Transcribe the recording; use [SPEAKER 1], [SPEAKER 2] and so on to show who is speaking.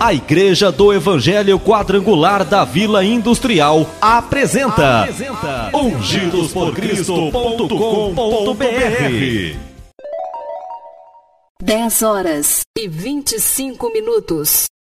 [SPEAKER 1] A Igreja do Evangelho Quadrangular da Vila Industrial apresenta ungidosporcristo.com.br.
[SPEAKER 2] 10 horas e 25 minutos.